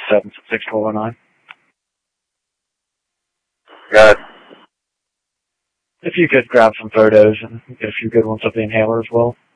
517-61209. Got it. If you could grab some photos and get a few good ones of the inhaler as well.